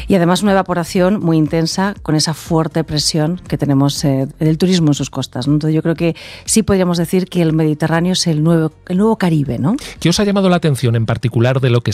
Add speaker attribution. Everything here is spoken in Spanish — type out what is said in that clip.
Speaker 1: Y además una evaporación muy intensa con esa fuerte presión que tenemos del turismo en sus costas, ¿no? Entonces yo creo que sí podríamos decir que el Mediterráneo es el nuevo Caribe, ¿no?
Speaker 2: ¿Qué os ha llamado la atención en particular de lo que